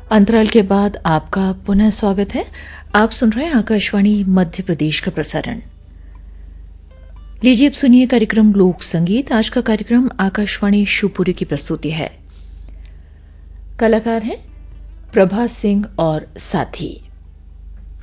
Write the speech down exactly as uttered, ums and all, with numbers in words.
अंतराल के बाद आपका पुनः स्वागत है। आप सुन रहे हैं आकाशवाणी मध्य प्रदेश का प्रसारण। लीजिए अब सुनिए कार्यक्रम लोक संगीत। आज का कार्यक्रम आकाशवाणी शिवपुरी की प्रस्तुति है। कलाकार हैं प्रभात सिंह और साथी।